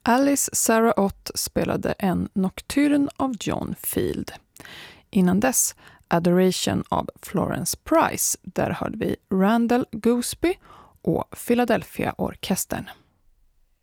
Alice Sarah Ott spelade en nocturne av John Field. Innan dess Adoration av Florence Price. Där hörde vi Randall Gooseby och Philadelphia Orkestern.